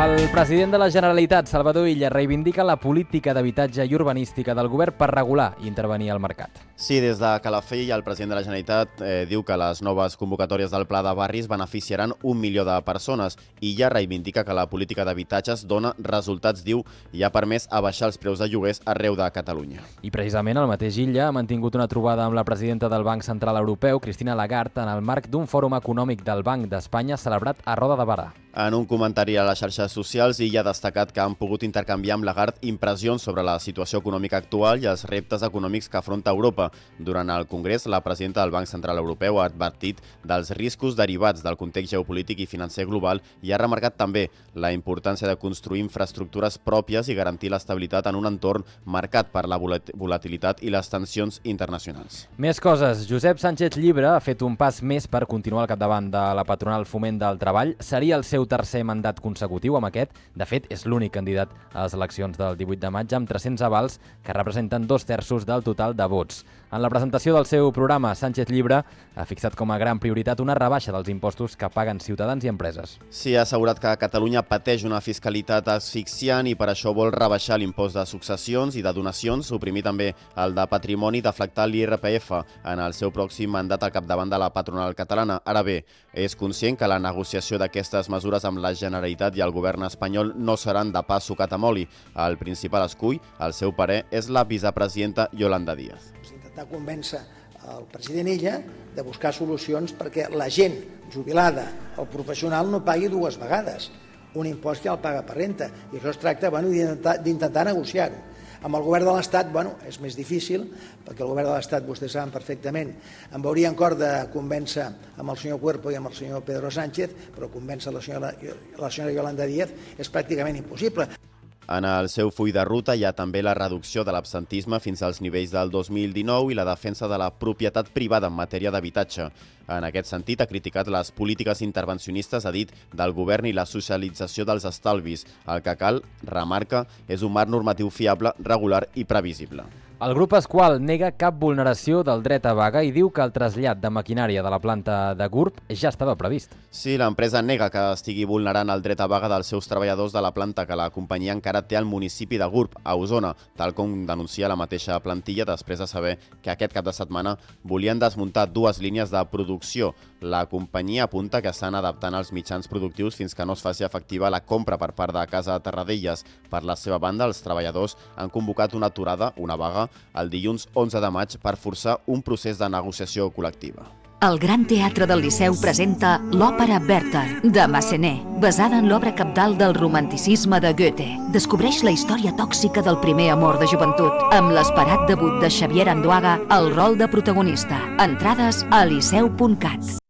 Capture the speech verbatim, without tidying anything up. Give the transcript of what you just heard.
El president de la Generalitat, Salvador Illa, reivindica la política d'habitatge i urbanística del govern per regular i intervenir al mercat. Sí, des de Calafell, el president de la Generalitat eh, diu que les noves convocatòries del Pla de Barris beneficiaran un milió de persones i ja reivindica que la política d'habitatges dona resultats, diu, i ha permès abaixar els preus de lloguers arreu de Catalunya. I precisament el mateix Illa ha mantingut una trobada amb la presidenta del Banc Central Europeu, Christine Lagarde, en el marc d'un fòrum econòmic del Banc d'Espanya celebrat a Roda de Barà. En un comentari a les xarxes socials, Illa ha destacat que han pogut intercanviar amb Lagarde impressions sobre la situació econòmica actual i els reptes econòmics que afronta Europa. Durant el Congrés, la presidenta del Banc Central Europeu ha advertit dels riscos derivats del context geopolític i financer global i ha remarcat també la importància de construir infraestructures pròpies i garantir l'estabilitat en un entorn marcat per la volatilitat i les tensions internacionals. Més coses. Josep Sánchez Llibre ha fet un pas més per continuar al capdavant de la patronal Foment del Treball. Seria el seu tercer mandat consecutiu amb aquest. De fet, és l'únic candidat a les eleccions del divuit de maig amb tres-cents avals que representen dos terços del total de vots. En la presentació del seu programa, Sánchez Llibre ha fixat com a gran prioritat una rebaixa dels impostos que paguen ciutadans i empreses. Sí, ha assegurat que Catalunya pateix una fiscalitat asfixiant i per això vol rebaixar l'impost de successions i de donacions, suprimir també el de patrimoni i deflactar l'I R P F en el seu pròxim mandat al capdavant de la patronal catalana. Ara bé, és conscient que la negociació d'aquestes mesures amb la Generalitat i el govern espanyol no seran de pa sucat amb oli. El principal escull, al seu parer, és la vicepresidenta Yolanda Díaz. Intentar convèncer el president Illa de buscar solucions perquè la gent jubilada, el professional, no pagui dues vegades un impost que ja el paga per renta. I això es tracta bueno, d'intentar negociar-ho. Amb el govern de l'Estat, bueno, és més difícil, perquè el govern de l'Estat, vostès saben perfectament, em veuria en cor de convèncer amb el senyor Cuerpo i amb el senyor Pedro Sánchez, però convèncer la senyora, la senyora Yolanda Díaz és pràcticament impossible. En el seu full de ruta hi ha també la reducció de l'absentisme fins als nivells del dos mil dinou i la defensa de la propietat privada en matèria d'habitatge. En aquest sentit, ha criticat les polítiques intervencionistes, ha dit, del govern i la socialització dels estalvis. El que cal, remarca, és un marc normatiu fiable, regular i previsible. El grup Esqual nega cap vulneració del dret a vaga i diu que el trasllat de maquinària de la planta de Gurb ja estava previst. Sí, l'empresa nega que estigui vulnerant el dret a vaga dels seus treballadors de la planta que la companyia encara té al municipi de Gurb, a Osona, tal com denuncia la mateixa plantilla després de saber que aquest cap de setmana volien desmuntar dues línies de producció. La companyia apunta que estan adaptant els mitjans productius fins que no es faci efectiva la compra per part de Casa Terradellas. Per la seva banda, els treballadors han convocat una aturada, una vaga, el dilluns onze de maig per forçar un procés de negociació col·lectiva. El Gran Teatre del Liceu presenta l'òpera Werther, de Massenet, basada en l'obra cabdal del romanticisme de Goethe. Descobreix la història tòxica del primer amor de joventut, amb l'esperat debut de Xavier Andoaga al rol de protagonista. Entrades a liceu punt cat.